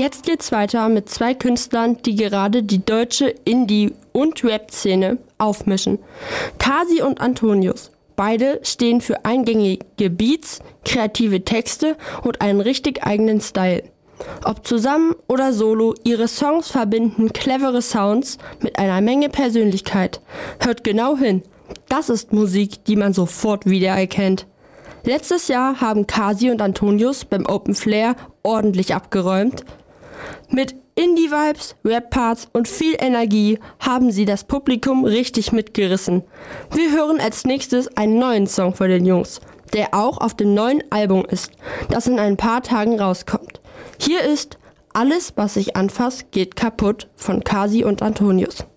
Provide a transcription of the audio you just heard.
Jetzt geht's weiter mit 2 Künstlern, die gerade die deutsche Indie- und Rap-Szene aufmischen. Kasi und Antonius. Beide stehen für eingängige Beats, kreative Texte und einen richtig eigenen Style. Ob zusammen oder solo, ihre Songs verbinden clevere Sounds mit einer Menge Persönlichkeit. Hört genau hin. Das ist Musik, die man sofort wiedererkennt. Letztes Jahr haben Kasi und Antonius beim Open Flair ordentlich abgeräumt. Mit Indie-Vibes, Rap-Parts und viel Energie haben sie das Publikum richtig mitgerissen. Wir hören als nächstes einen neuen Song von den Jungs, der auch auf dem neuen Album ist, das in ein paar Tagen rauskommt. Hier ist Alles, was ich anfass, geht kaputt von Kasi und Antonius.